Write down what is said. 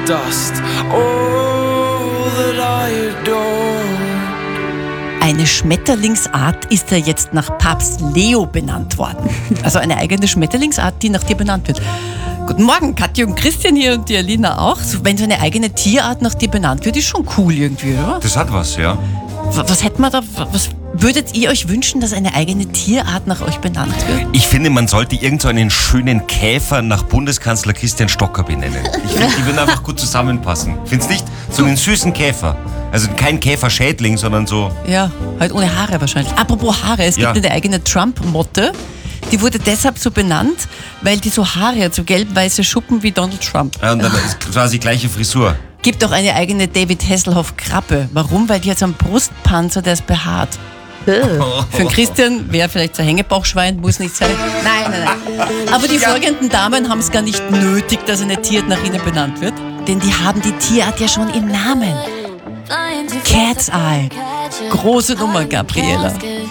dust. All that I adore. Eine Schmetterlingsart ist ja jetzt nach Papst Leo benannt worden. Also eine eigene Schmetterlingsart, die nach dir benannt wird. Guten Morgen, Katja und Christian hier und die Alina auch. So, wenn so eine eigene Tierart nach dir benannt wird, ist schon cool irgendwie, oder? Das hat was, ja. Was hätten wir da, was würdet ihr euch wünschen, dass eine eigene Tierart nach euch benannt wird? Ich finde, man sollte irgend so einen schönen Käfer nach Bundeskanzler Christian Stocker benennen. Ich finde, die würden einfach gut zusammenpassen. Findest nicht? So einen süßen Käfer. Also kein Käferschädling, sondern so... Ja, halt ohne Haare wahrscheinlich. Apropos Haare, es gibt eine eigene Trump-Motte. Die wurde deshalb so benannt, weil die so Haare hat, so gelb-weiße Schuppen wie Donald Trump. Ja, und dann ist quasi gleiche Frisur. Gibt auch eine eigene David Hasselhoff-Krabbe. Warum? Weil die hat so einen Brustpanzer, der ist behaart. Für den Christian wäre vielleicht so ein Hängebauchschwein, muss nicht sein. Nein. Aber die folgenden Damen haben es gar nicht nötig, dass eine Tierart nach ihnen benannt wird. Denn die haben die Tierart ja schon im Namen. Cat's Eye. Große Nummer, Gabriela.